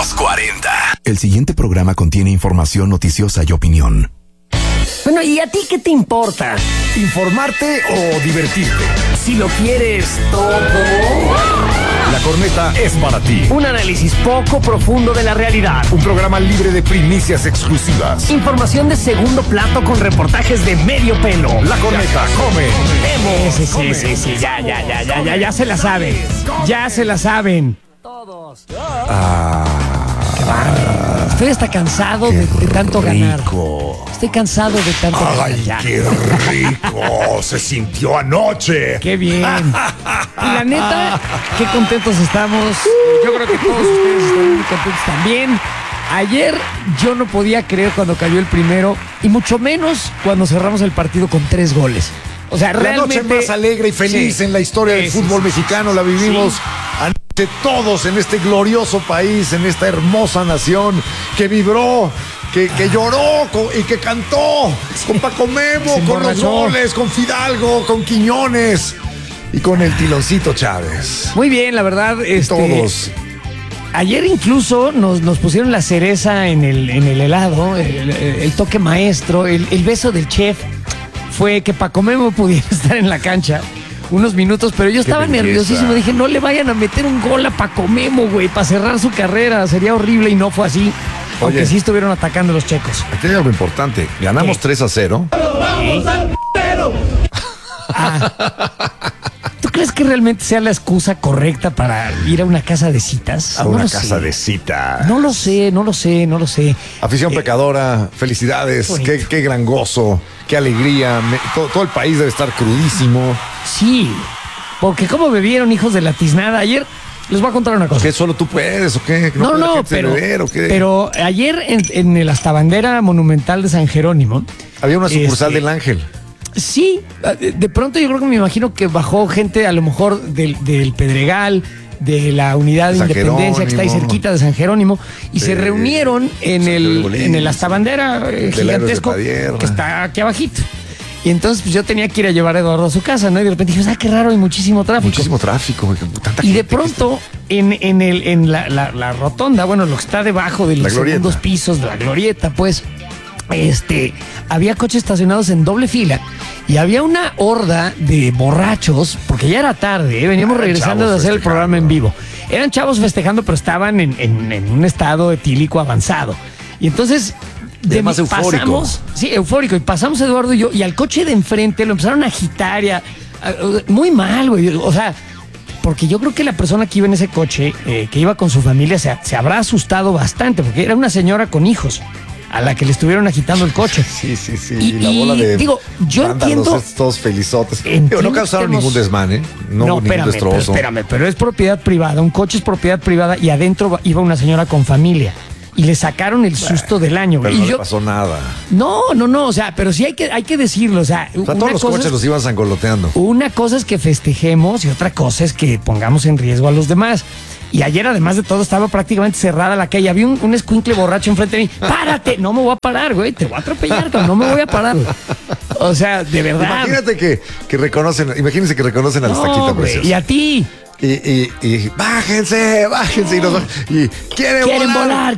Los 40. El siguiente programa contiene información noticiosa y opinión. Bueno, ¿y a ti qué te importa? ¿Informarte o divertirte? Si lo quieres todo. La Corneta es para ti. Un análisis poco profundo de la realidad. Un programa libre de primicias exclusivas. Información de segundo plato con reportajes de medio pelo. La Corneta come. Sí, ya se la saben. Ya se la saben. Todos. Qué bárbaro. Estoy hasta cansado de tanto ganar. Estoy cansado de tanto ganar. ¡Ay, qué rico! Se sintió anoche. ¡Qué bien! Y la neta, qué contentos estamos. Yo creo que todos ustedes están muy contentos también. Ayer yo no podía creer cuando cayó el primero, y mucho menos cuando cerramos el partido con 3 goles. O sea, realmente... La noche más alegre y feliz en la historia del fútbol mexicano la vivimos anoche todos en este glorioso país, en esta hermosa nación que vibró, que lloró y que cantó con Paco Memo, con los goles, con Fidalgo, con Quiñones y con el Tiloncito Chávez. Muy bien, la verdad. Todos. Ayer incluso nos pusieron la cereza en el helado, el toque maestro, el beso del chef. Fue que Paco Memo pudiera estar en la cancha unos minutos, pero yo estaba nerviosísimo. Dije, no le vayan a meter un gol a Paco Memo, güey, para cerrar su carrera. Sería horrible, y no fue así. Aunque Oye, sí estuvieron atacando los checos. aquí hay algo importante. Ganamos 3-0. ¿Tú crees que realmente sea la excusa correcta para ir a una casa de citas? A una casa de cita. No lo sé. Afición pecadora, felicidades, qué gran gozo, qué alegría. Todo el país debe estar crudísimo. Sí, porque como bebieron, hijos de la tiznada. Ayer les voy a contar una cosa. ¿Qué, solo tú puedes o qué? No, pero ayer en el hasta bandera monumental de San Jerónimo había una sucursal del Ángel. Sí, de pronto yo creo que me imagino que bajó gente a lo mejor del Pedregal, de la Unidad de Independencia, que está ahí cerquita de San Jerónimo, y se reunieron en el hasta bandera gigantesco que está aquí abajito. Y entonces pues yo tenía que ir a llevar a Eduardo a su casa, ¿no? Y de repente dije, qué raro, hay muchísimo tráfico. Muchísimo tráfico. Y de pronto, en la rotonda, bueno, lo que está debajo de los segundos pisos de la glorieta, pues, había coches estacionados en doble fila y había una horda de borrachos, porque ya era tarde, veníamos regresando de hacer el programa en vivo. Eran chavos festejando, pero estaban en un estado etílico avanzado. Y entonces... Más eufórico. Eufórico. Y pasamos Eduardo y yo, y al coche de enfrente lo empezaron a agitar muy mal, güey. O sea, porque yo creo que la persona que iba en ese coche, que iba con su familia, se habrá asustado bastante, porque era una señora con hijos a la que le estuvieron agitando el coche. Sí. Y la bola de... Digo, yo entiendo... Todos felizotes. Pero no causaron ningún desmán, No, ningún destrozo. Pero es propiedad privada. Un coche es propiedad privada y adentro iba una señora con familia. Y le sacaron el susto del año. Pero y no le pasó nada. No, o sea, pero sí hay que decirlo, o sea todos los coches los iban sangoloteando. Una cosa es que festejemos y otra cosa es que pongamos en riesgo a los demás. Y ayer, además de todo, estaba prácticamente cerrada la calle. Había un escuincle borracho enfrente de mí. ¡Párate! No me voy a parar, güey. Te voy a atropellar, no me voy a parar. O sea, de verdad. Imagínate que reconocen a los taquitos precios. Y a ti. Y bájense. Y quieren volar.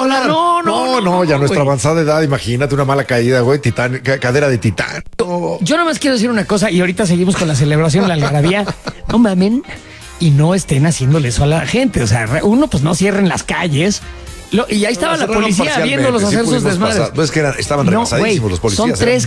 No, ya nuestra avanzada edad, imagínate una mala caída, güey, cadera de titán. Yo nomás quiero decir una cosa, y ahorita seguimos con la celebración, la algarabía. No mamen y no estén haciéndole eso a la gente. O sea, uno, pues no cierren las calles. Y ahí estaba la policía viéndolos hacer sus desmadres. Pues que estaban rebasadísimos los policías.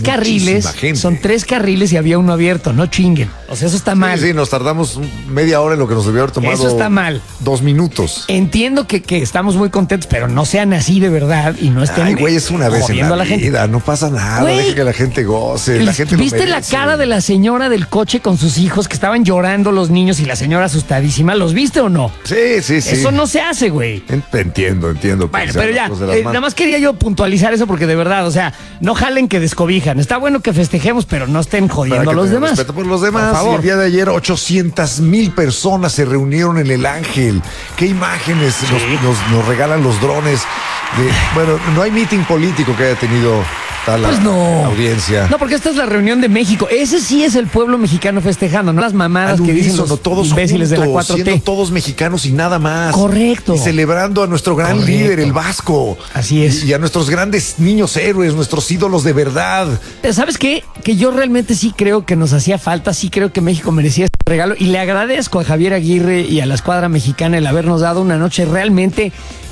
Son tres carriles y había uno abierto. No chinguen. O sea, eso está mal. Sí, nos tardamos media hora en lo que nos debió haber tomado. Eso está mal. 2 minutos. Entiendo que estamos muy contentos, pero no sean así de verdad y no estén. Ay, güey, es una vez en la vida. No pasa nada. Güey, deja que la gente goce. La gente ¿viste la cara de la señora del coche con sus hijos que estaban llorando los niños y la señora asustadísima? ¿Los viste o no? Sí. Eso no se hace, güey. Entiendo. Bueno, pero ya, nada más quería yo puntualizar eso porque de verdad, o sea, no jalen que descobijan. Está bueno que festejemos, pero no estén jodiendo a los demás. Respeto por los demás. Por favor. El día de ayer 800,000 personas se reunieron en el Ángel. ¿Qué imágenes nos regalan los drones? Bueno, no hay meeting político que haya tenido está la audiencia. No, porque esta es la reunión de México. Ese sí es el pueblo mexicano festejando, no las mamadas que dicen los todos imbéciles juntos, de la 4T. Siendo todos mexicanos y nada más. Correcto. Y celebrando a nuestro gran líder, el Vasco. Así es. Y a nuestros grandes niños héroes, nuestros ídolos de verdad. ¿Sabes qué? Que yo realmente sí creo que nos hacía falta, sí creo que México merecía este regalo y le agradezco a Javier Aguirre y a la escuadra mexicana el habernos dado una noche realmente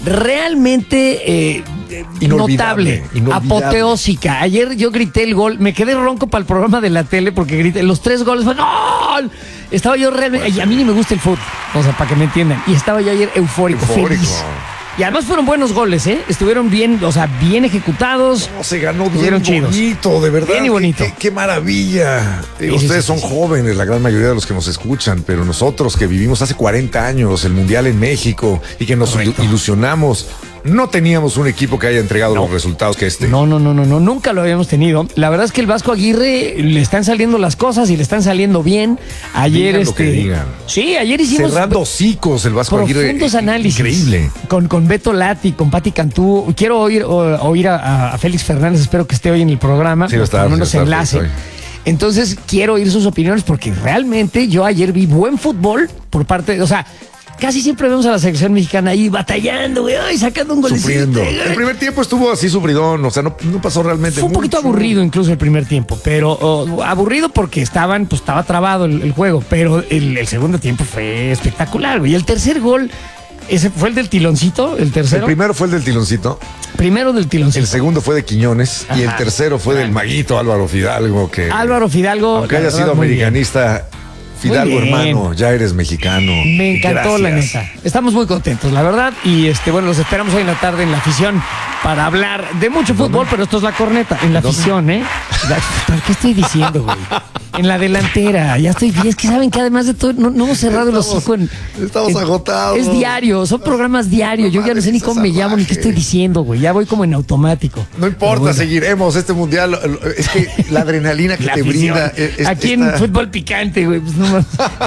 notable, apoteósica. Ayer yo grité el gol, me quedé ronco para el programa de la tele porque grité los 3 goles, fue ¡gol! Estaba yo realmente, y a mí ni me gusta el fútbol, o sea, para que me entiendan, y estaba yo ayer eufórico. Feliz. Y además fueron buenos goles, ¿eh? Estuvieron bien, o sea, bien ejecutados. No, se ganó bien bonito, de verdad. Bien y bonito. Qué maravilla. Ustedes son jóvenes, la gran mayoría de los que nos escuchan, pero nosotros que vivimos hace 40 años el Mundial en México y que nos ilusionamos, no teníamos un equipo que haya entregado los resultados que este. No, nunca lo habíamos tenido. La verdad es que el Vasco Aguirre le están saliendo las cosas y le están saliendo bien. Ayer digan lo que digan. Sí, ayer hicimos cerrando hocicos el Vasco Aguirre. Profundos análisis. Increíble. Con Beto Lati, con Pati Cantú. Quiero oír a Félix Fernández, espero que esté hoy en el programa. Sí, está. Por menos enlace. Entonces quiero oír sus opiniones porque realmente yo ayer vi buen fútbol por parte, o sea, casi siempre vemos a la selección mexicana ahí batallando, güey, sacando un golecito. Sufriendo. El primer tiempo estuvo así sufridón, o sea, no pasó realmente Fue un poquito aburrido incluso el primer tiempo, pero aburrido porque estaba trabado el juego, pero el segundo tiempo fue espectacular, güey. Y el tercer gol, ese fue el del tiloncito, el tercero. El primero fue el del tiloncito. Primero del tiloncito. El segundo fue de Quiñones. Ajá. Y el tercero fue del maguito Álvaro Fidalgo. Álvaro Fidalgo. Aunque haya sido americanista, Fidalgo, hermano, ya eres mexicano. Me encantó, la neta. Estamos muy contentos, la verdad. Y bueno, los esperamos hoy en la tarde en la afición para hablar de mucho fútbol, pero esto es la corneta, en la afición, ¿eh? ¿Qué estoy diciendo, güey? En la delantera, ya estoy bien. Es que saben que además de todo, no hemos cerrado el hocico Estamos agotados. Es diario, son programas diarios. Yo ya no sé ni cómo me llamo ni qué estoy diciendo, güey. Ya voy como en automático. No importa, seguiremos este mundial. Es que la adrenalina que te brinda. Aquí en Fútbol Picante, güey. Pues no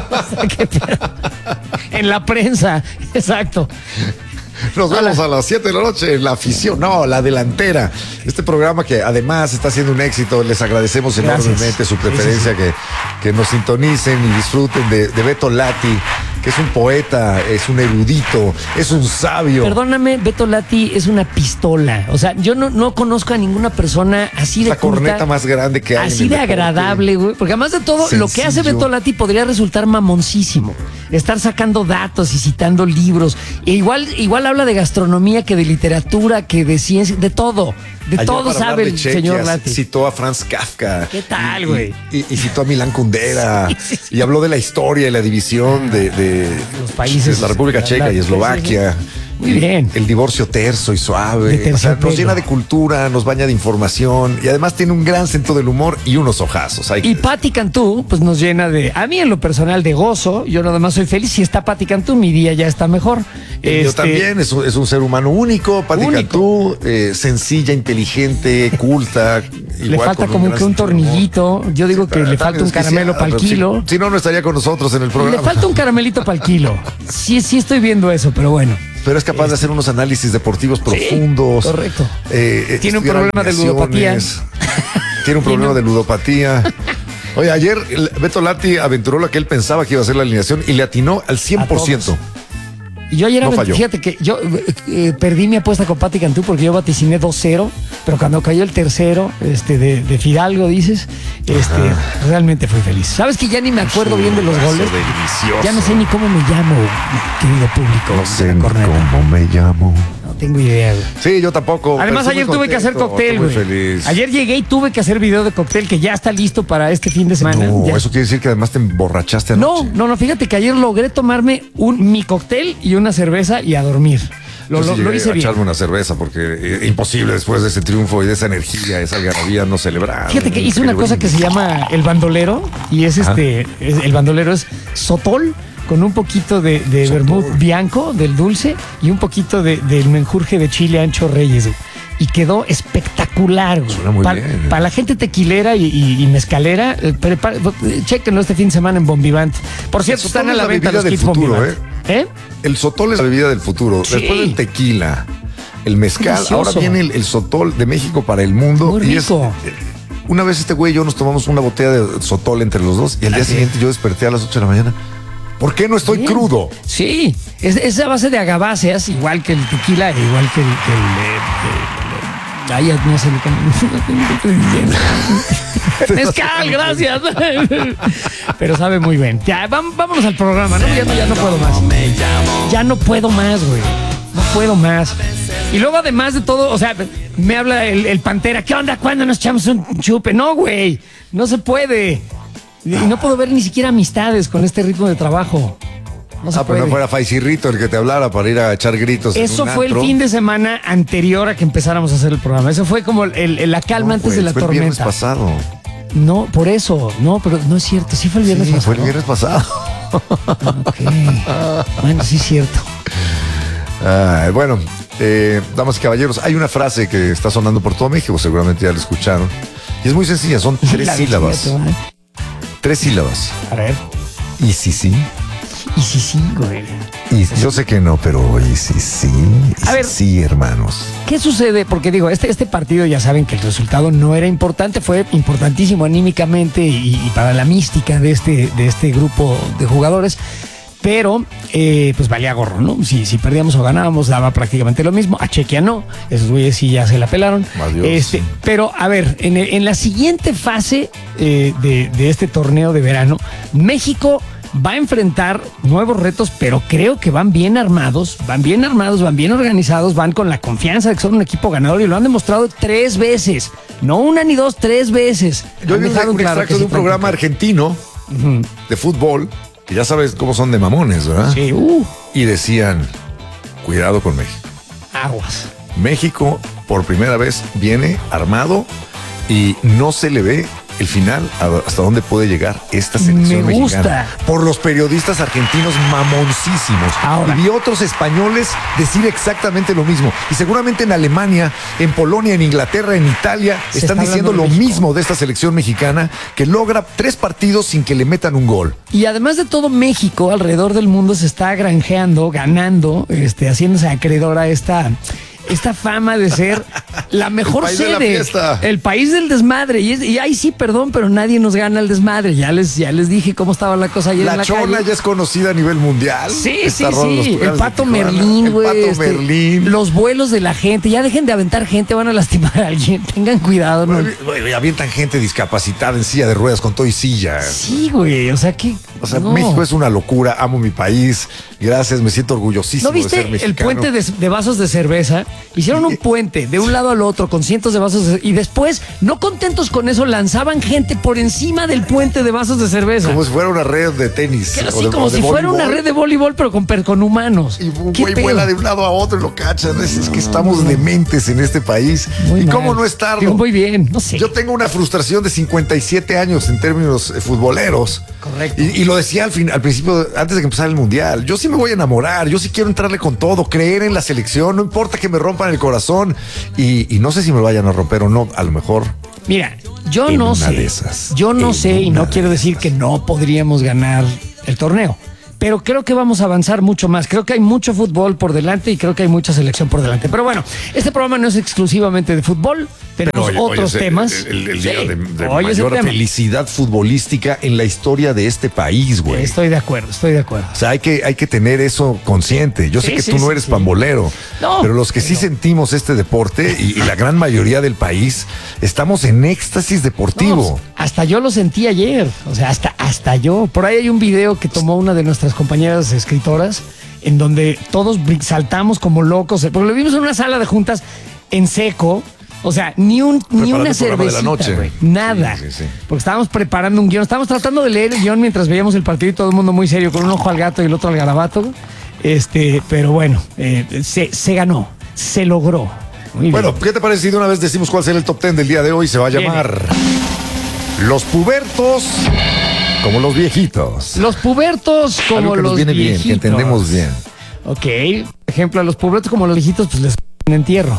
en la prensa, exacto. Nos vemos a las 7 de la noche en la afición, la delantera. Este programa que además está siendo un éxito, les agradecemos enormemente su preferencia, que nos sintonicen y disfruten de Beto Lati, que es un poeta, es un erudito, es un sabio. Perdóname, Beto Lati es una pistola. O sea, yo no conozco a ninguna persona así de la corneta más grande que hay. Así de agradable, güey. Porque además de todo, sencillo. Lo que hace Beto Lati podría resultar mamoncísimo. Estar sacando datos y citando libros. E igual habla de gastronomía, que de literatura, que de ciencia, de todo. De todo sabe el señor Lati. Citó a Franz Kafka. ¿Qué tal, güey? Y citó a Milán Kundera. Sí. Y habló de la historia y la división de los países. De la República Checa y Eslovaquia. Muy bien. El divorcio terso y suave. O sea, nos llena de cultura, nos baña de información y además tiene un gran sentido del humor y unos ojazos. Y Pati Cantú, pues nos llena a mí en lo personal de gozo. Yo nada más soy feliz. Si está Pati Cantú, mi día ya está mejor. Yo también, es un ser humano único. Pati Cantú, sencilla, inteligente, culta. Le falta como que un tornillito. Yo digo que le falta un caramelo para el kilo. Si no estaría con nosotros en el programa. Le falta un caramelito para el kilo. Sí estoy viendo eso, pero bueno. Pero es capaz de hacer unos análisis deportivos profundos. Correcto. Tiene un problema de ludopatía. Tiene un problema de ludopatía. Oye, ayer Beto Lati aventuró lo que él pensaba que iba a ser la alineación y le atinó al 100%. Y yo ayer, fíjate que yo perdí mi apuesta con Pati Cantú porque yo vaticiné 2-0, pero cuando cayó el tercero, de Fidalgo, dices, realmente fui feliz. ¿Sabes que ya ni me acuerdo bien de los goles? Delicioso. Ya no sé ni cómo me llamo, querido público. No sé ni cómo me llamo. No tengo idea, güey. Sí, yo tampoco. Además, ayer tuve que hacer cóctel, güey. Ayer llegué y tuve que hacer video de cóctel que ya está listo para este fin de semana. No, eso quiere decir que además te emborrachaste anoche. No, fíjate que ayer logré tomarme mi cóctel y una cerveza y a dormir. Lo hice bien. Echarme una cerveza porque imposible después de ese triunfo y de esa energía, esa algarabía, no celebrar. Fíjate que hice una cosa que se llama el bandolero y es el bandolero es sotol con un poquito de vermut bianco, del dulce, y un poquito del menjurje de chile ancho Reyes. Y quedó espectacular, güey. Suena muy bien. Para la gente tequilera y mezcalera, chéquenlo este fin de semana en Bombivant. Por cierto, están a la venta los kits Bombivant. El sotol es la bebida del futuro. Sí. Después del tequila, el mezcal, ahora viene el sotol de México para el mundo. Muy rico. Una vez este güey y yo nos tomamos una botella de sotol entre los dos y al día siguiente yo desperté a las 8 de la mañana. ¿Por qué no estoy crudo? Sí, es a base de agaváceas, igual que el tequila, igual que el ay, no sé qué. Mezcal, gracias. Pero sabe muy bien. Ya, vámonos al programa, ¿no? Ya no puedo más. Ya no puedo más, güey. No puedo más. Y luego, además de todo, o sea, me habla el Pantera. ¿Qué onda? ¿Cuándo nos echamos un chupe? No, güey. No se puede. Y no puedo ver ni siquiera amistades con este ritmo de trabajo. No se puede. Pero no fuera Faisirrito el que te hablara para ir a echar gritos. Eso fue el fin de semana anterior a que empezáramos a hacer el programa. Eso fue como la calma antes de la tormenta. Fue el viernes pasado. No, por eso. No, pero no es cierto. Sí fue el viernes pasado. Fue el viernes pasado. Ok. Bueno, sí es cierto. Bueno, damas y caballeros, hay una frase que está sonando por todo México, seguramente ya la escucharon. Y es muy sencilla, son 3 sílabas. 3 sílabas. A ver. ¿Y si sí? Y si sí, güey. Y yo sé que no, pero ¿y si sí? A ver, sí, hermanos. ¿Qué sucede? Porque digo, este partido ya saben que el resultado no era importante, fue importantísimo anímicamente y para la mística de este grupo de jugadores. Pero, pues valía gorro, ¿no? Si perdíamos o ganábamos, daba prácticamente lo mismo. A Chequia no. Esos güeyes sí ya se la pelaron. Adiós. Pero, a ver, en la siguiente fase de este torneo de verano, México va a enfrentar nuevos retos, pero creo que van bien armados, van bien organizados, van con la confianza de que son un equipo ganador y lo han demostrado 3 veces. No una ni dos, 3 veces. Yo vi un extracto de un programa argentino de fútbol. Y ya sabes cómo son de mamones, ¿verdad? Sí. Y decían, cuidado con México. Aguas. México por primera vez viene armado y no se le ve el final hasta dónde puede llegar esta selección mexicana. Me gusta. Por los periodistas argentinos mamoncísimos. Ahora. Y vi otros españoles decir exactamente lo mismo. Y seguramente en Alemania, en Polonia, en Inglaterra, en Italia, están diciendo lo mismo de esta selección mexicana que logra 3 partidos sin que le metan un gol. Y además de todo, México alrededor del mundo se está granjeando, ganando, haciéndose acreedora a esta fama de ser la mejor sede, el país del desmadre. Y ahí sí, perdón, pero nadie nos gana el desmadre. Ya les dije cómo estaba la cosa ayer en la calle. La Chona ya es conocida a nivel mundial. Sí. El Pato Merlín, güey. Los vuelos de la gente. Ya dejen de aventar gente, van a lastimar a alguien. Tengan cuidado, ¿no? Avientan gente discapacitada en silla de ruedas con todo y silla. Sí, güey. O sea, no. México es una locura. Amo mi país. Gracias, me siento orgullosísimo de ser mexicano. ¿No viste el puente de vasos de cerveza? Hicieron un puente de un lado al otro con cientos de vasos y después, no contentos con eso, lanzaban gente por encima del puente de vasos de cerveza. Como si fuera una red de tenis. Como si fuera una red de voleibol, pero con humanos. Y un güey vuela de un lado a otro y lo cachan. Es que estamos dementes en este país. Muy ¿Y mal. cómo no estarlo? Muy bien, no sé. Yo tengo una frustración de 57 años en términos futboleros. Correcto. Y lo decía al principio, antes de que empezara el Mundial. Yo sí me voy a enamorar. Yo sí quiero entrarle con todo, creer en la selección. No importa que me rompan el corazón. Y no sé si me lo vayan a romper o no. A lo mejor. Mira, yo no sé. Yo no sé y no quiero decir que no podríamos ganar el torneo. Pero creo que vamos a avanzar mucho más. Creo que hay mucho fútbol por delante y creo que hay mucha selección por delante. Pero bueno, este programa no es exclusivamente de fútbol. Tenemos otros temas. El día de mayor felicidad futbolística en la historia de este país, güey. Estoy de acuerdo. O sea, hay que tener eso consciente. Yo sé que tú no eres pambolero, pero los que sí sentimos este deporte y la gran mayoría del país, estamos en éxtasis deportivo. No, hasta yo lo sentí ayer. O sea, hasta yo. Por ahí hay un video que tomó una de nuestras compañeras escritoras en donde todos saltamos como locos. Porque lo vimos en una sala de juntas en seco. O sea, ni una cervecita, güey. Nada. Sí. Porque estábamos preparando un guión. Estábamos tratando de leer el guión mientras veíamos el partido y todo el mundo muy serio, con un ojo al gato y el otro al garabato. Pero bueno, se ganó. Se logró. Muy bueno, bien. ¿Qué te parece si de una vez decimos cuál será el top 10 del día de hoy? Se va a llamar Los pubertos como los viejitos. Los pubertos como que los viene viejitos. Bien, que entendemos bien. Ok. Por ejemplo, a los pubertos como los viejitos, pues les un entierro.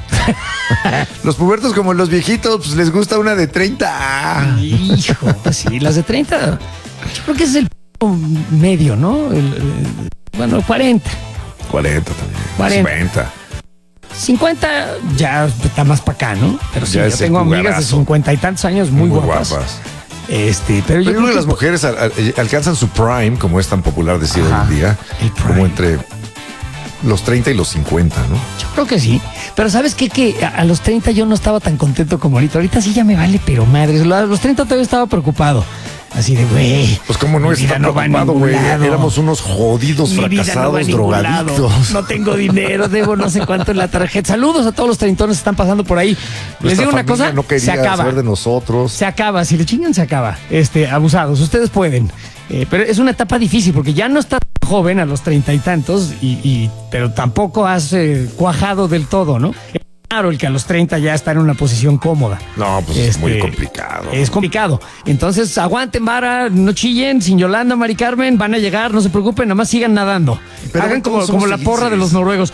Los pubertos como los viejitos, pues les gusta una de 30. Hijo, pues sí, las de 30. Yo creo que ese es el medio, ¿no? 40. 40 también. 40. 50. 50 ya está más para acá, ¿no? Pero sí, Ya yo tengo amigas de 50 y tantos años muy guapas. Pero yo creo que que las mujeres alcanzan su prime, como es tan popular decir hoy en día, como entre los 30 y los 50, ¿no? Yo creo que sí. Pero ¿sabes qué? Que a los 30 yo no estaba tan contento como ahorita. Ahorita sí ya me vale, pero madre. A los 30 todavía estaba preocupado. Así de, güey. Pues como no está preocupado, güey. Éramos unos jodidos, fracasados, drogadictos. No tengo dinero, debo no sé cuánto en la tarjeta. Saludos a todos los treintones que están pasando por ahí. Les digo una cosa, no quería se acaba. saber de nosotros. Se acaba, si le chingan se acaba. Abusados, ustedes pueden. Pero es una etapa difícil porque ya no estás joven a los 30 y tantos, pero tampoco has cuajado del todo, ¿no? Claro, el que a los 30 ya está en una posición cómoda. No, pues es muy complicado. Es complicado. Entonces, aguanten, vara, no chillen, sin Yolanda, Mari Carmen, van a llegar, no se preocupen, nada más sigan nadando. Pero hagan como la porra de los noruegos.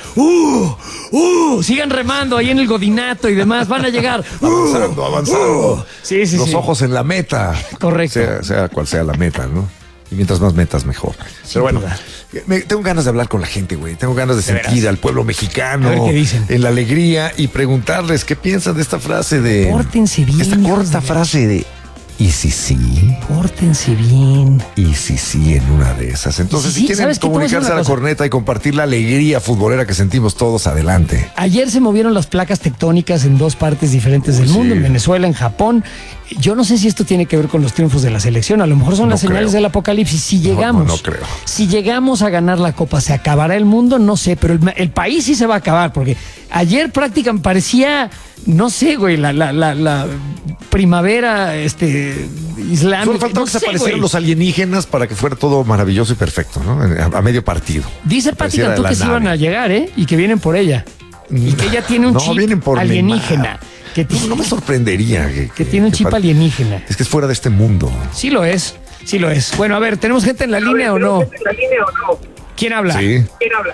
Sigan remando ahí en el godinato y demás, van a llegar. Avanzando. Sí. Los ojos en la meta. Correcto. Sea cual sea la meta, ¿no? Y mientras más metas, mejor. Pero bueno, tengo ganas de hablar con la gente, güey. Tengo ganas de sentir al pueblo mexicano. A ver qué dicen. En la alegría y preguntarles qué piensan de esta frase de... Pórtense bien. Esta corta frase de... ¿Y si sí? Pórtense bien. ¿Y si sí en una de esas? Entonces, si quieren comunicarse a la corneta y compartir la alegría futbolera que sentimos todos, adelante. Ayer se movieron las placas tectónicas en dos partes diferentes del mundo, en Venezuela, en Japón. Yo no sé si esto tiene que ver con los triunfos de la selección. A lo mejor son las señales del apocalipsis. Si llegamos, no creo. Si llegamos a ganar la Copa, ¿se acabará el mundo? No sé, pero el país sí se va a acabar, porque ayer prácticamente parecía, no sé, güey, la primavera islámica. Solo faltaba que se aparecieran los alienígenas para que fuera todo maravilloso y perfecto, ¿no? A medio partido. Dice Pati Cantú que sí iban a llegar, y que vienen por ella. Y que ella tiene un chip alienígena. No me sorprendería que tiene un chip alienígena. Es que es fuera de este mundo. Sí lo es. Bueno, a ver, ¿tenemos gente en la línea o no? ¿Quién habla? Sí.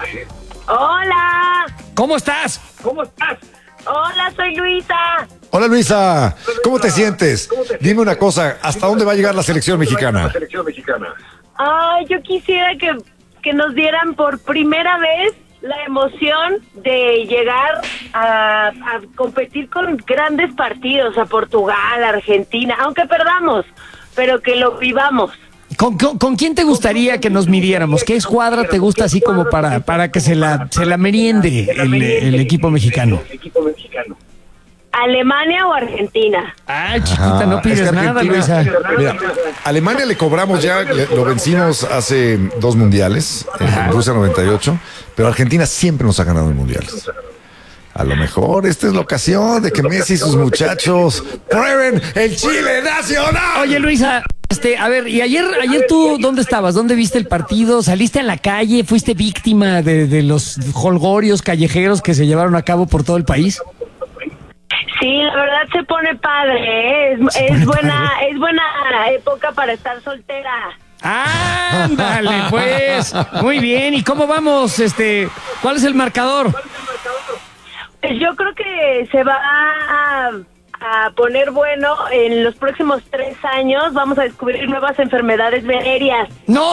Hola. ¿Cómo estás? Hola, soy Luisa. Hola, Luisa. ¿Cómo te sientes? Dime una cosa, ¿hasta dónde va a llegar la selección mexicana? Ay, yo quisiera que nos dieran por primera vez la emoción de llegar a competir con grandes partidos, a Portugal, a Argentina, aunque perdamos, pero que lo vivamos. ¿Con quién te gustaría que nos midiéramos? ¿Qué escuadra te gusta así como para que se la meriende el equipo mexicano? ¿Alemania o Argentina? Ay, chiquita, no pides nada, Luisa. Mira, Alemania le cobramos ya, lo vencimos hace 2 mundiales, en Rusia 98, pero Argentina siempre nos ha ganado en mundiales. A lo mejor esta es la ocasión de que Messi y sus muchachos prueben el Chile nacional. Oye, Luisa, a ver, y ayer tú, ¿dónde estabas? ¿Dónde viste el partido? ¿Saliste a la calle? ¿Fuiste víctima de los jolgorios callejeros que se llevaron a cabo por todo el país? Sí, la verdad se pone padre, es buena época para estar soltera. Ándale, pues. Muy bien. ¿Y cómo vamos? ¿Cuál es el marcador? Pues yo creo que se va a poner bueno en los próximos 3 años. Vamos a descubrir nuevas enfermedades venéreas. No.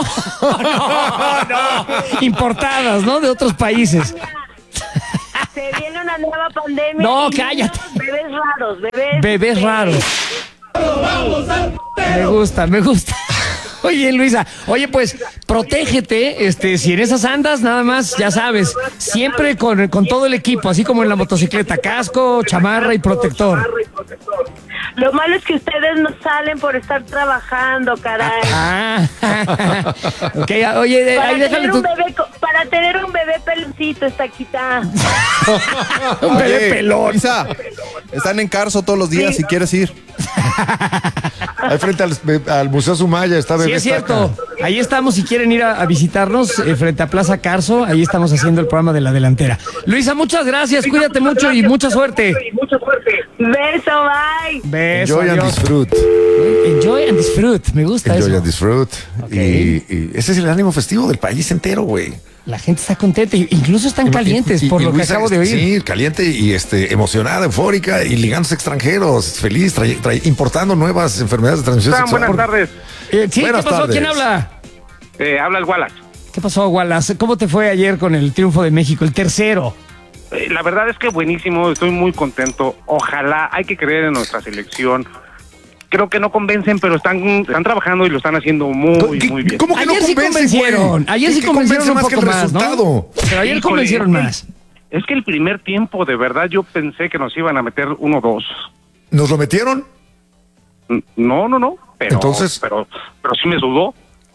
Importadas, ¿no? De otros países. Se viene una nueva pandemia. No, cállate. Bebés raros. Me gusta. Oye, Luisa, pues protégete, si en esas andas, nada más, ya sabes, siempre con todo el equipo, así como en la motocicleta, casco, chamarra y protector. Lo malo es que ustedes no salen por estar trabajando, caray. Okay, oye, ahí déjale para tener un bebé peloncito, está quita. Un bebé pelón. Luisa, están en Carso todos los días, si quieres ir. Ahí frente al Museo Sumaya está bebé. Sí, es cierto. Ahí estamos, si quieren ir a visitarnos, frente a Plaza Carso, ahí estamos haciendo el programa de La Delantera. Luisa, muchas gracias, cuídate mucho y mucha suerte. Beso, bye. Beso, Enjoy and disfrute. Enjoy and disfrute, me gusta eso. Enjoy and disfrute. Okay. Y ese es el ánimo festivo del país entero, güey. La gente está contenta, incluso están calientes por lo que acabo de oír. Sí, caliente y emocionada, eufórica y ligándose extranjeros, feliz, importando nuevas enfermedades de transmisión sexual. Buenas tardes. Sí, ¿qué pasó? Tardes. ¿Quién habla? Habla el Wallace. ¿Qué pasó, Wallace? ¿Cómo te fue ayer con el triunfo de México, el tercero? La verdad es que buenísimo, estoy muy contento. Ojalá, hay que creer en nuestra selección. Creo que no convencen, pero están trabajando y lo están haciendo muy bien. ¿Cómo que ayer no sí convencieron? Ayer sí convencieron un poco más, ¿no? Pero ayer convencieron más. Es que el primer tiempo, de verdad, yo pensé que nos iban a meter 1-2. ¿Nos lo metieron? No. Pero, entonces, pero sí me sudó.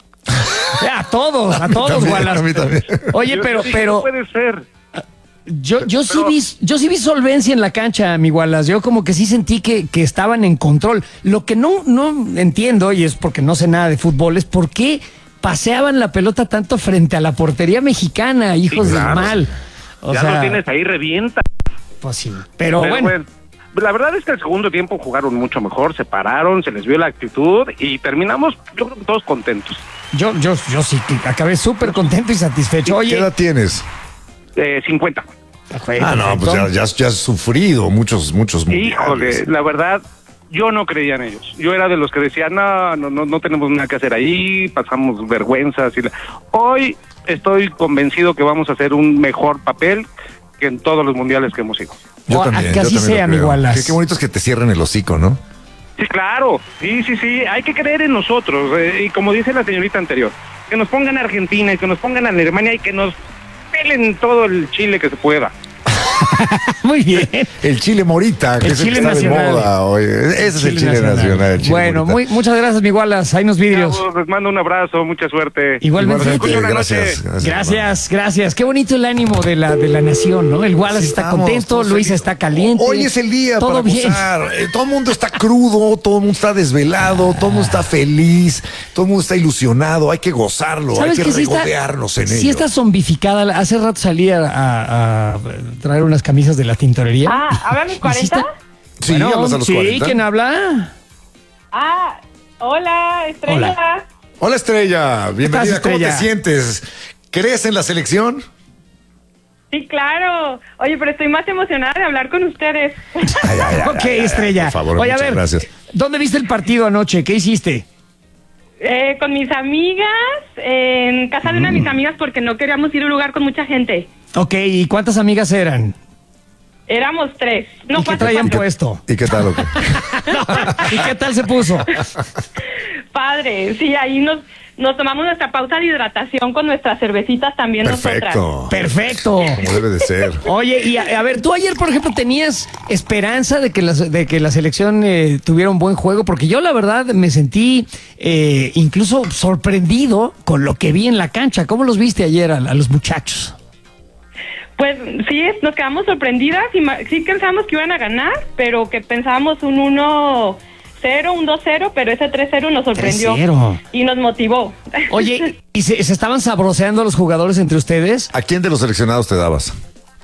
A todos, Wallace. A mí también. Oye, pero no puede ser. Yo sí vi solvencia en la cancha, mi Wallace. Yo como que sí sentí que estaban en control. Lo que no entiendo, y es porque no sé nada de fútbol, es por qué paseaban la pelota tanto frente a la portería mexicana, hijos del mal. O ya sea, lo tienes ahí, revienta. Pues sí, pero bueno. La verdad es que el segundo tiempo jugaron mucho mejor, se pararon, se les vio la actitud y terminamos, yo creo que todos contentos. Yo sí que acabé súper contento y satisfecho. Oye, ¿qué edad tienes? 50. No, pues ya has sufrido muchos mundiales. Híjole, la verdad, yo no creía en ellos. Yo era de los que decían, no tenemos nada que hacer ahí, pasamos vergüenzas. Hoy estoy convencido que vamos a hacer un mejor papel que en todos los mundiales que hemos ido. Yo también, que así sea, mi Wallace. Qué bonito es que te cierren el hocico, ¿no? Sí, claro. Sí. Hay que creer en nosotros. Y como dice la señorita anterior, que nos pongan a Argentina y que nos pongan a Alemania y que nos pelen todo el Chile que se pueda. Muy bien. El Chile Morita, que es el que está nacional de moda hoy. Ese es el Chile nacional. El Chile bueno, muchas gracias, mi Wallace. Hay unos vídeos. Les mando un abrazo, mucha suerte. Igualmente. Gracias. Qué bonito el ánimo de la nación, ¿no? El Wallace está contento, Luisa está caliente. Hoy es el día todo para bien. gozar. Todo el mundo está crudo, todo el mundo está desvelado, todo el mundo está feliz, todo el mundo está ilusionado. Hay que gozarlo, hay que regodearnos en ello. Sí está zombificada. Hace rato salí a traer unas camisas de la tintorería. ¿hablan los 40? Sí, bueno, hablas a los 40. Sí, ¿quién habla? Hola, Estrella. Hola, Estrella. Bienvenida. Estrella? ¿Cómo te sientes? ¿Crees en la selección? Sí, claro. Oye, pero estoy más emocionada de hablar con ustedes. Ok, Estrella. Por favor, oye, a muchas ver, gracias. ¿dónde viste el partido anoche? ¿Qué hiciste? Con mis amigas, en casa de una de mis amigas, porque no queríamos ir a un lugar con mucha gente. Ok, ¿y cuántas amigas eran? Éramos 3. ¿Y qué traían puesto? ¿Y qué tal, loco? ¿Y qué tal se puso? Padre, sí, ahí nos tomamos nuestra pausa de hidratación con nuestras cervecitas también. Perfecto. Como debe de ser. Oye, y a ver, tú ayer, por ejemplo, ¿tenías esperanza de que la selección tuviera un buen juego? Porque yo, la verdad, me sentí incluso sorprendido con lo que vi en la cancha. ¿Cómo los viste ayer a los muchachos? Pues sí, nos quedamos sorprendidas y sí pensábamos que iban a ganar, pero que pensábamos un 1-0, un 2-0, pero ese 3-0 nos sorprendió 3-0. Y nos motivó. Oye, ¿y se estaban sabroseando los jugadores entre ustedes? ¿A quién de los seleccionados te dabas?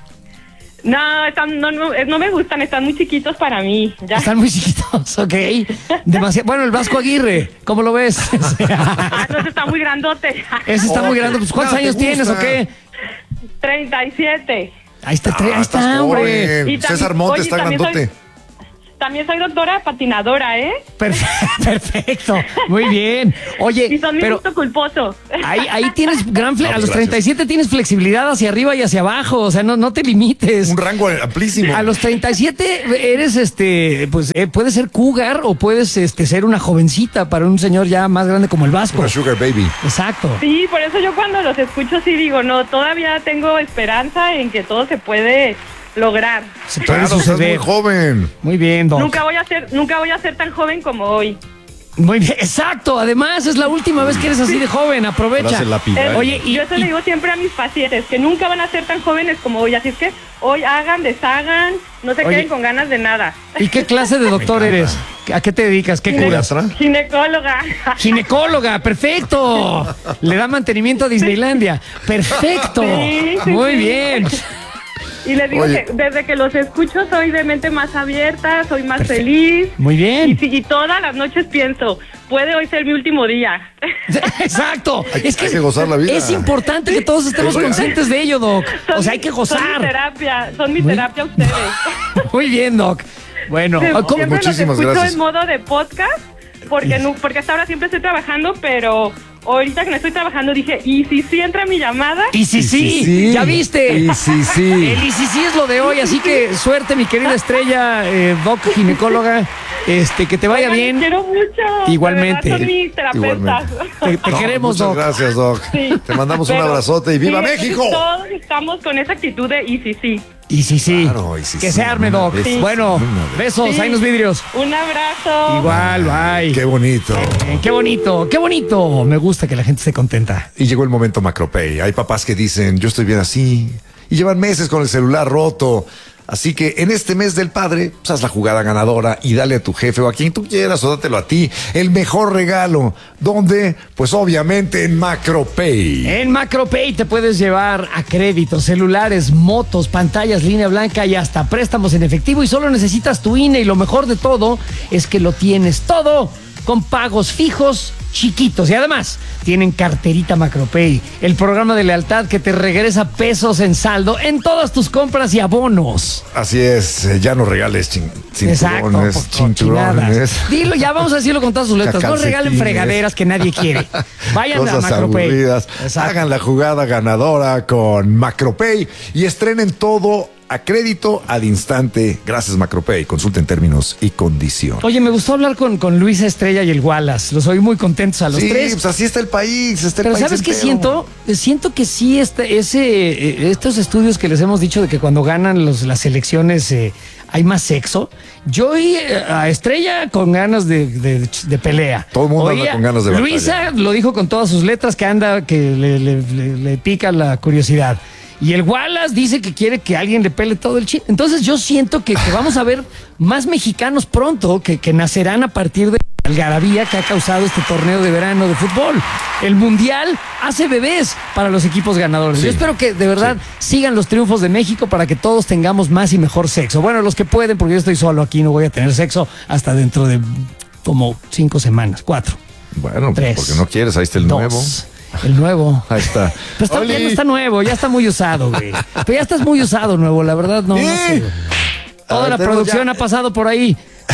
No me gustan, están muy chiquitos para mí. Ya. Están muy chiquitos, ok. Demasiado. Bueno, el Vasco Aguirre, ¿cómo lo ves? No, está muy grandote. Ese está muy grande. Pues, ¿cuántos años tienes o qué? 37. Ahí está, hombre. Y César Montes está grandote. También soy doctora patinadora, ¿eh? Perfecto, muy bien. Oye, y son mi gusto culposo. Ahí tienes a los 37 tienes flexibilidad hacia arriba y hacia abajo, o sea, no te limites. Un rango amplísimo. A los 37 eres puedes ser cougar o puedes ser una jovencita para un señor ya más grande como el Vasco. Una sugar baby. Exacto. Sí, por eso yo cuando los escucho sí digo, no, todavía tengo esperanza en que todo se puede lograr. Se puede claro, suceder. Estás muy joven. Muy bien, Doc. Nunca voy a ser tan joven como hoy. Muy bien, exacto. Además, es la última vez que eres así de joven. Aprovecha. Oye, yo eso le digo siempre a mis pacientes, que nunca van a ser tan jóvenes como hoy. Así es que hoy hagan, deshagan, no se queden con ganas de nada. ¿Y qué clase de doctor eres? ¿A qué te dedicas? ¿Qué curas? Ginecóloga. Ginecóloga, perfecto. Le da mantenimiento a Disneylandia. Perfecto. Sí, muy bien. Y les digo que desde que los escucho soy de mente más abierta, soy más feliz. Muy bien. Y todas las noches pienso, puede hoy ser mi último día. Exacto. Hay que gozar la vida. Es importante que todos estemos conscientes de ello, Doc. Hay que gozar. Son mi terapia ustedes. Muy bien, Doc. Bueno, muchísimas los escucho gracias. en modo de podcast, porque hasta ahora siempre estoy trabajando, pero ahorita que no estoy trabajando dije, ¿y si entra mi llamada? Y sí, ¿ya viste? Y sí. El y sí es lo de hoy, así que suerte, mi querida Estrella, Doc, ginecóloga, que te vaya bien. Te quiero mucho. Igualmente. Son mis terapeutas. Te queremos, muchas Doc. gracias, Doc. Sí. Te mandamos un Pero abrazote y ¡viva sí, México! Todos estamos con esa actitud de y sí. Y sí. Claro, y sí, que sí, se arme, una Doc. vez. Bueno, Una vez. besos, Sí. ahí los vidrios. Un abrazo. Igual, bye. Qué bonito. Qué bonito, qué bonito. Me gusta que la gente esté contenta. Y llegó el momento Macropay. Hay papás que dicen, yo estoy bien así. Y llevan meses con el celular roto. Así que en este mes del padre, pues haz la jugada ganadora y dale a tu jefe o a quien tú quieras o dátelo a ti el mejor regalo. ¿Dónde? Pues obviamente en Macropay. En Macropay te puedes llevar a crédito, celulares, motos, pantallas, línea blanca y hasta préstamos en efectivo y solo necesitas tu INE y lo mejor de todo es que lo tienes todo con pagos fijos chiquitos y además tienen carterita Macropay, el programa de lealtad que te regresa pesos en saldo en todas tus compras y abonos. Así es, ya no regales cinturones, chinchurones. Dilo, ya vamos a decirlo con todas sus letras. No regalen fregaderas que nadie quiere. Vayan a Cosas Macropay. aburridas. Exacto. Hagan la jugada ganadora con Macropay y estrenen todo a crédito al instante. Gracias, Macropay. Consulten términos y condiciones. Oye, me gustó hablar con Luisa Estrella y el Wallace. Los oí muy contentos a los tres. Pues así está el país. Pero ¿sabes qué siento? Siento que sí, estos estudios que les hemos dicho de que cuando ganan las elecciones hay más sexo. Yo oí a Estrella con ganas de pelea. Todo el mundo anda con ganas de batalla. Luisa lo dijo con todas sus letras que le pica la curiosidad. Y el Wallace dice que quiere que alguien le pele todo el chile. Entonces yo siento que vamos a ver más mexicanos pronto que nacerán a partir de la algarabía que ha causado este torneo de verano de fútbol. El Mundial hace bebés para los equipos ganadores. Sí. Yo espero que de verdad sigan los triunfos de México para que todos tengamos más y mejor sexo. Bueno, los que pueden, porque yo estoy solo aquí, no voy a tener sexo hasta dentro de como 5 semanas, 4. Bueno, 3, porque no quieres, ahí está el 2. nuevo. El nuevo. Ahí está. Pero ya no está nuevo, ya está muy usado, güey. Pero ya estás muy usado, nuevo, la verdad, no sé, güey. Toda la producción ha pasado por ahí.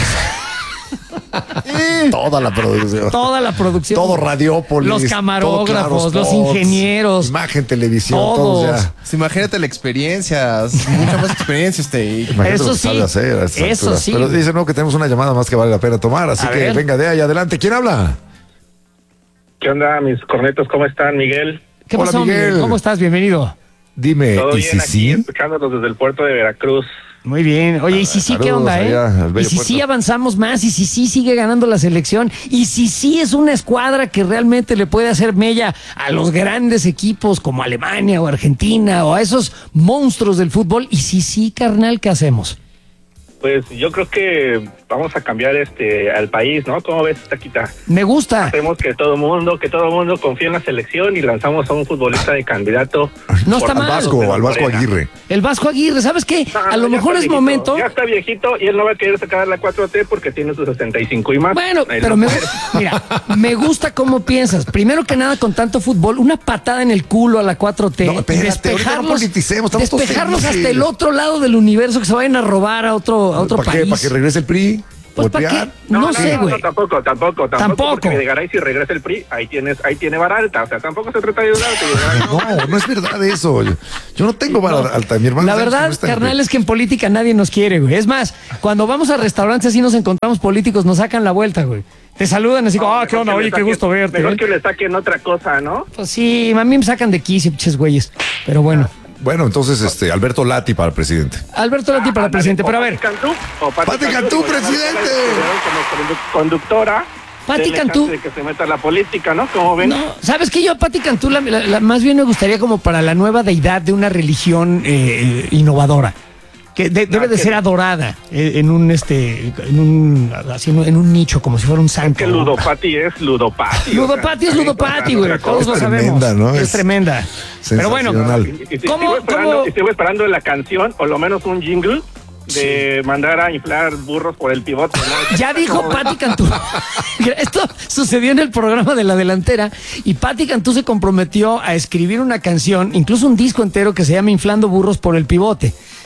Toda la producción. Toda la producción. Todo Radiópolis. Los camarógrafos, todo Claro los Sports, ingenieros. Imagen, televisión, Todos. todos ya. Pues imagínate la experiencia, mucha más experiencia Imagínate Eso lo que sí, sabe hacer a estas eso alturas. sí. Pero dicen no que tenemos una llamada más que vale la pena tomar, así A que ver. venga de ahí adelante. ¿Quién habla? ¿Qué onda, mis cornetos? ¿Cómo están, Miguel? ¿Qué Hola, pasó, Miguel. Miguel? ¿Cómo estás? Bienvenido. Dime, Todo ¿y bien si aquí, sí? escuchándolos desde el puerto de Veracruz. Muy bien. Oye, y si sí, ¿qué saludos onda, allá al Y bello si sí puerto. avanzamos más, y si sí sigue ganando la selección, y si sí es una escuadra que realmente le puede hacer mella a los grandes equipos como Alemania o Argentina o a esos monstruos del fútbol, y si sí, carnal, ¿qué hacemos? Pues yo creo que vamos a cambiar al país, ¿no? ¿Cómo ves, Taquita? Me gusta. Hacemos que todo mundo confíe en la selección y lanzamos a un futbolista de candidato. No está por mal. Vasco Al Vasco Morena. Aguirre. El Vasco Aguirre, ¿sabes qué? No, A lo ya mejor está es viejito, momento. Ya está viejito y él no va a querer sacar la 4T porque tiene sus 65 y más. Bueno, Él pero no mira, me gusta cómo piensas. Primero que nada, con tanto fútbol, una patada en el culo a la 4T. No, espérate, ahorita no politicemos, estamos todos despejarlos hasta felices. el otro lado del universo, que se vayan a robar a otro ¿Para qué? país. ¿Para que regrese el PRI? Pues ¿para qué? ¿Golpear? No sé, güey. Tampoco. Tampoco. Porque Videgaray, si regresa el PRI, ahí tiene vara alta. O sea, tampoco se trata de ayudarte. No es verdad eso. Yo no tengo vara alta. Mi hermano La sabe que verdad, no está carnal, es que en política nadie nos quiere, güey. Es más, cuando vamos a restaurantes así nos encontramos políticos, nos sacan la vuelta, güey. Te saludan así como, ¿qué onda? Oye, qué gusto verte. Mejor que le saquen otra cosa, ¿no? Pues sí, a mí me sacan de quicio, pinches güeyes. Pero bueno. Bueno, entonces, Alberto Lati para presidente. Alberto Lati para presidente, pero a ver. Pati Cantú, presidente. Como conductora. Pati denle Cantú. chance de que se meta a la política, ¿no? Como ven. No, ¿sabes qué? Yo a Pati Cantú más bien me gustaría como para la nueva deidad de una religión innovadora. Que debe de ser adorada en un nicho, como si fuera un santo. Que ludopati es ludopati. Ludopati es ludopati, güey. Todos lo sabemos. Tremenda, ¿no? Es tremenda. Pero bueno, Y ¿Cómo? sigo esperando la canción, o lo menos un jingle, de mandar a inflar burros por el pivote, ¿no? Ya dijo Pati Cantú. Esto sucedió en el programa de La Delantera y Pati Cantú se comprometió a escribir una canción, incluso un disco entero que se llama Inflando burros por el pivote.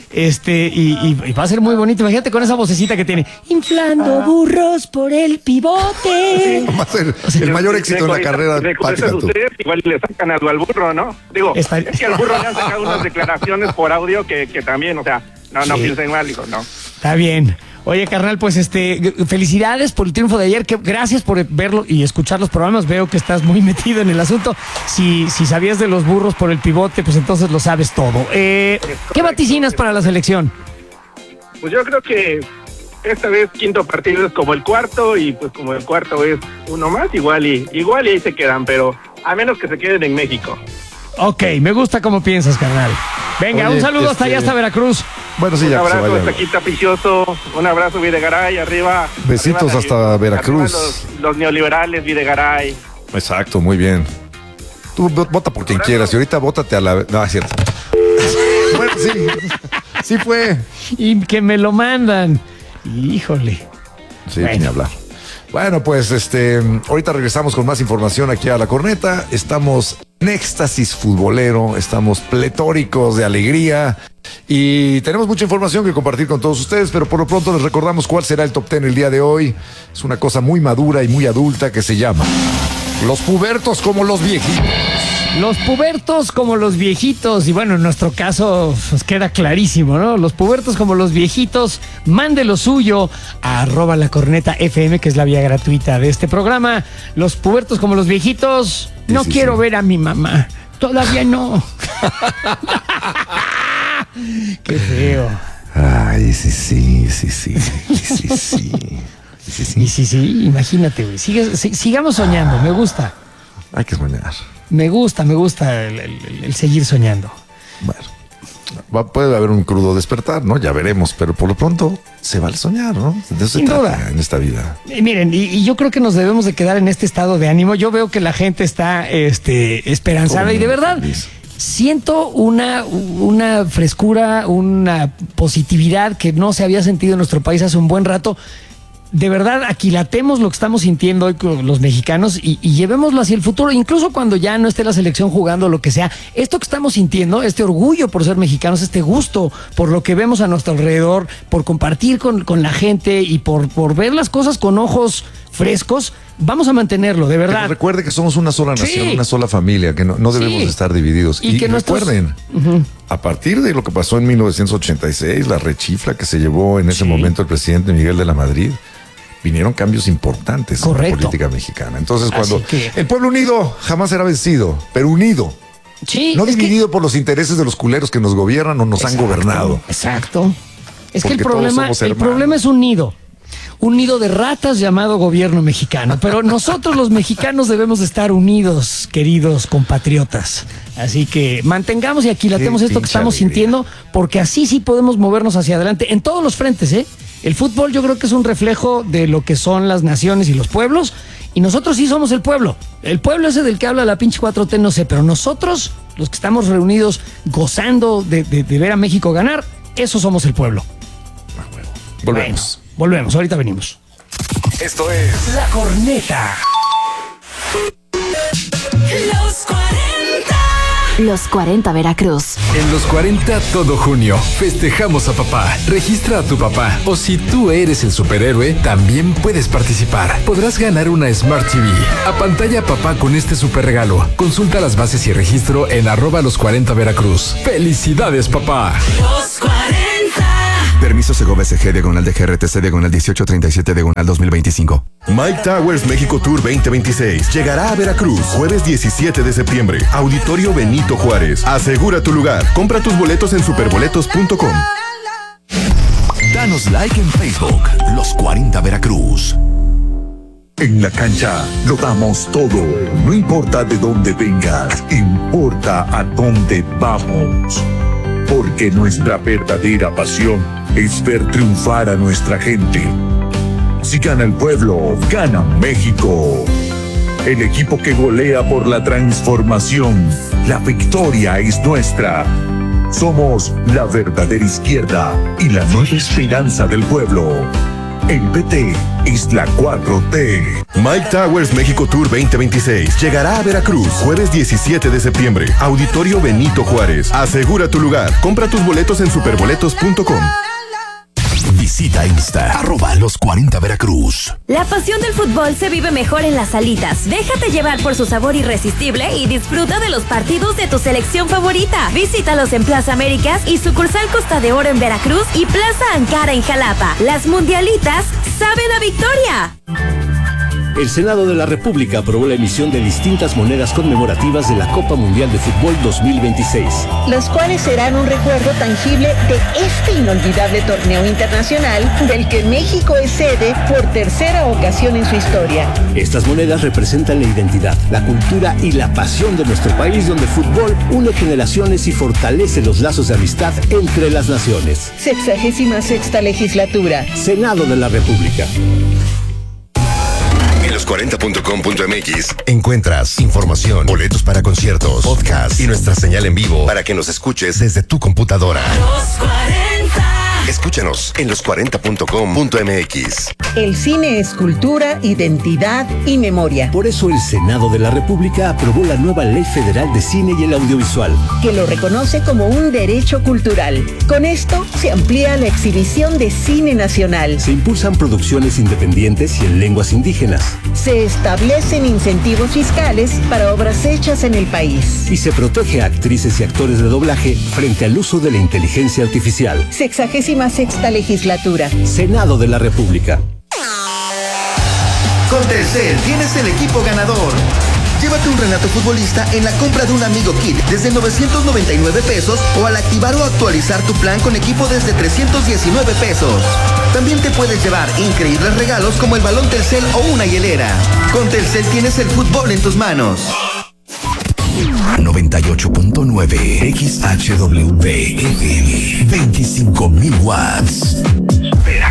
Y va a ser muy bonito. Imagínate con esa vocecita que tiene. Inflando burros por el pivote. Va a ser el mayor éxito en la carrera. Ustedes igual le sacan algo al burro, ¿no? Digo, es que al burro le han sacado unas declaraciones por audio que también, o sea, no piensen mal, digo, no. Está bien. Oye, carnal, pues felicidades por el triunfo de ayer. Gracias por verlo y escuchar los programas. Veo que estás muy metido en el asunto. Si sabías de los burros por el pivote, pues entonces lo sabes todo. ¿Qué vaticinas para la selección? Pues yo creo que esta vez quinto partido es como el cuarto, y pues como el cuarto es uno más, igual y ahí se quedan, pero a menos que se queden en México. Ok, me gusta cómo piensas, carnal. Venga, un saludo hasta allá, hasta Veracruz. Bueno, sí, un ya abrazo hasta aquí, Tapicioso. Un abrazo, Videgaray, arriba. Besitos arriba, hasta Veracruz. Arriba los neoliberales, Videgaray. Exacto, muy bien. Tú vota por quien quieras y ahorita vótate a la... No, es cierto. Bueno, sí fue. Y que me lo mandan. Híjole. Sí, ni hablar. Bueno, pues ahorita regresamos con más información aquí a La Corneta. Estamos en éxtasis futbolero, estamos pletóricos de alegría y tenemos mucha información que compartir con todos ustedes, pero por lo pronto les recordamos cuál será el top 10 el día de hoy. Es una cosa muy madura y muy adulta que se llama los pubertos como los viejitos. Los pubertos como los viejitos, y bueno, en nuestro caso pues queda clarísimo, ¿no? Los pubertos como los viejitos, mande lo suyo a @lacornetafm, que es la vía gratuita de este programa. Los pubertos como los viejitos, no quiero ver a mi mamá, todavía no. Qué feo. Ay, sí. Sí, imagínate, güey. Sigamos soñando, me gusta. Hay que soñar. Me gusta el seguir soñando. Bueno, puede haber un crudo despertar, ¿no? Ya veremos, pero por lo pronto se vale soñar, ¿no? De eso se trata en esta vida. Miren, y yo creo que nos debemos de quedar en este estado de ánimo. Yo veo que la gente está esperanzada y de verdad siento una frescura, una positividad que no se había sentido en nuestro país hace un buen rato. De verdad, aquilatemos lo que estamos sintiendo hoy con los mexicanos y llevémoslo hacia el futuro, incluso cuando ya no esté la selección jugando, lo que sea. Esto que estamos sintiendo, este orgullo por ser mexicanos, este gusto por lo que vemos a nuestro alrededor, por compartir con la gente y por ver las cosas con ojos frescos, vamos a mantenerlo, de verdad. Pero recuerde que somos una sola nación, una sola familia, que no debemos estar divididos. Y que recuerden, a partir de lo que pasó en 1986, la rechifla que se llevó en ese momento el presidente Miguel de la Madrid, vinieron cambios importantes en la política mexicana. Entonces, cuando el pueblo unido jamás será vencido, pero unido. Sí, no dividido por los intereses de los culeros que nos gobiernan o nos han gobernado. Exacto. Es que el problema es un nido de ratas llamado gobierno mexicano. Pero nosotros los mexicanos debemos de estar unidos, queridos compatriotas. Así que mantengamos y aquilatemos esto que estamos sintiendo, porque así sí podemos movernos hacia adelante en todos los frentes, ¿eh? El fútbol yo creo que es un reflejo de lo que son las naciones y los pueblos, y nosotros sí somos el pueblo. El pueblo ese del que habla la pinche 4T, no sé, pero nosotros, los que estamos reunidos gozando de ver a México ganar, eso somos el pueblo. Volvemos. Bueno, volvemos, ahorita venimos. Esto es La Corneta. Los 40 Veracruz. En los 40 todo junio festejamos a papá. Registra a tu papá. O si tú eres el superhéroe, también puedes participar. Podrás ganar una Smart TV. Apantalla a papá con este super regalo. Consulta las bases y registro en @los40 Veracruz. ¡Felicidades, papá! Los 40. Permiso Segov SG /DGRTC /1837 /2025. Mike Towers México Tour 2026 llegará a Veracruz jueves 17 de septiembre. Auditorio Benito Juárez. Asegura tu lugar. Compra tus boletos en superboletos.com. Danos like en Facebook, Los 40 Veracruz. En la cancha lo damos todo. No importa de dónde vengas, importa a dónde vamos. Porque nuestra verdadera pasión es ver triunfar a nuestra gente. Si gana el pueblo, gana México. El equipo que golea por la transformación. La victoria es nuestra. Somos la verdadera izquierda y la nueva esperanza del pueblo. El PT es la 4T. Mike Towers México Tour 2026 llegará a Veracruz jueves 17 de septiembre. Auditorio Benito Juárez. Asegura tu lugar. Compra tus boletos en superboletos.com. Visita Insta, @los40 Veracruz. La pasión del fútbol se vive mejor en las salitas. Déjate llevar por su sabor irresistible y disfruta de los partidos de tu selección favorita. Visítalos en Plaza Américas y sucursal Costa de Oro en Veracruz y Plaza Ankara en Jalapa. Las mundialitas saben a victoria. El Senado de la República aprobó la emisión de distintas monedas conmemorativas de la Copa Mundial de Fútbol 2026. Los cuales serán un recuerdo tangible de este inolvidable torneo internacional del que México es sede por tercera ocasión en su historia. Estas monedas representan la identidad, la cultura y la pasión de nuestro país, donde el fútbol une generaciones y fortalece los lazos de amistad entre las naciones. 66ª legislatura. Senado de la República. los40.com.mx encuentras información, boletos para conciertos, podcast y nuestra señal en vivo para que nos escuches desde tu computadora. Los 40. Escúchanos en los40.com.mx. El cine es cultura, identidad y memoria. Por eso el Senado de la República aprobó la nueva Ley Federal de Cine y el Audiovisual, que lo reconoce como un derecho cultural. Con esto se amplía la exhibición de cine nacional. Se impulsan producciones independientes y en lenguas indígenas. Se establecen incentivos fiscales para obras hechas en el país. Y se protege a actrices y actores de doblaje frente al uso de la inteligencia artificial. 66ª legislatura. Senado de la República. Con Telcel tienes el equipo ganador. Llévate un Renato futbolista en la compra de un Amigo Kit desde 999 pesos o al activar o actualizar tu plan con equipo desde 319 pesos. También te puedes llevar increíbles regalos como el balón Telcel o una hielera. Con Telcel tienes el fútbol en tus manos. 98.9 XHWV FM 25,000 watts.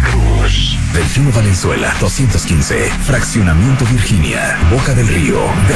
Veracruz. Delfino Valenzuela 215. Fraccionamiento Virginia. Boca del Río.